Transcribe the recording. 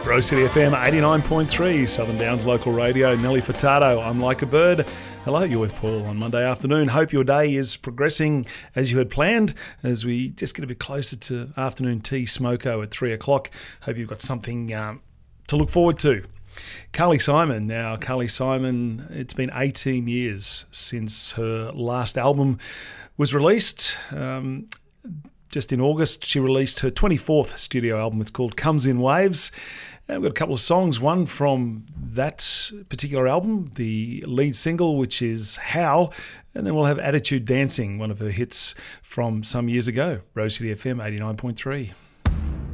Rose City FM 89.3, Southern Downs local radio. Nelly Furtado, I'm Like a Bird. Hello, you're with Paul on Monday afternoon. Hope your day is progressing as you had planned as we just get a bit closer to afternoon tea smoko at 3 o'clock. Hope you've got something to look forward to. Carly Simon. Now, Carly Simon, it's been 18 years since her last album was released. Just in August, she released her 24th studio album. It's called Comes in Waves. And we've got a couple of songs, one from that particular album, the lead single, which is How, and then we'll have Attitude Dancing, one of her hits from some years ago. Rose City FM 89.3.